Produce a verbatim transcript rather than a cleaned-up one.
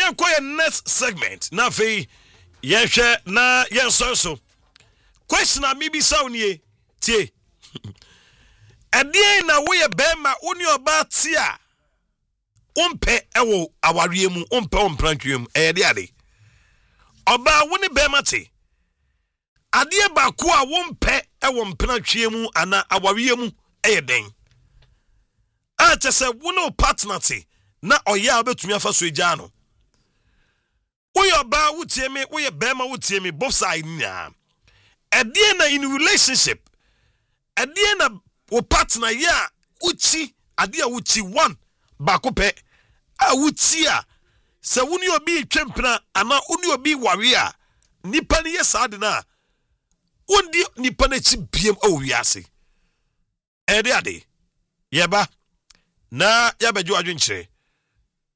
yen koye next segment na fe yen hwe na yen so so question na mi bi saw nie tie Ade na wo ye bema oni oba tia umpe ewo awarie mu umpe omprantwem e de ade oba wo ni bema te ade ba ko a wo mpe ewo mprantwem mu ana awarie mu e den a te se wo no partner te na oya obetumi afa so egya no wo ye oba wo tie me wo ye bema wo tie me both side nya ade na in relationship ade na wo partner ya uchi ade a uchi one bako pe a uchi a se woni obi twempena ana woni obi ware a nipa ne yesa de na wondi nipa na chi biem a wiase ede ade yeba na ya bejo adwenkyere